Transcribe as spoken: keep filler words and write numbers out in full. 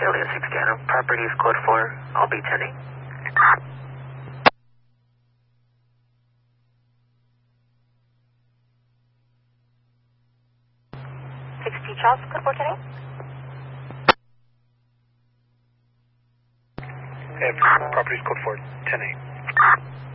Charlie six Scanner. Property is code four. I'll be ten eight. six T Charles, code four ten eight. Hey, property is code four ten eight.